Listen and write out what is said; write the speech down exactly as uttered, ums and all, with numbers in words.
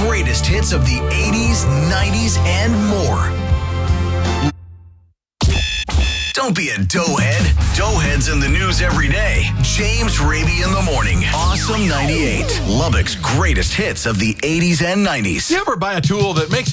greatest hits of the eighties, nineties, and more. Don't be a doughhead. Doughheads in the news every day. James Raby in the morning. Awesome ninety-eight. Lubbock's greatest hits of the eighties and nineties. You ever buy a tool that makes